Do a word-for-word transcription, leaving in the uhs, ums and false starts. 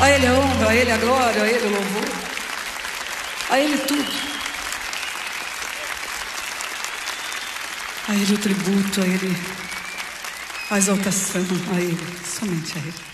A Ele a honra, a Ele a glória, a Ele o louvor, a Ele tudo. A Ele o tributo, a Ele a exaltação, a Ele, somente a Ele.